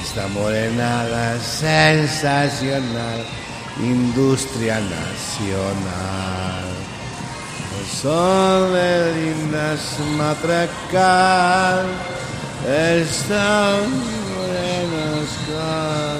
esta morenada sensacional, industria nacional. El sol de lindas matracal, están morenos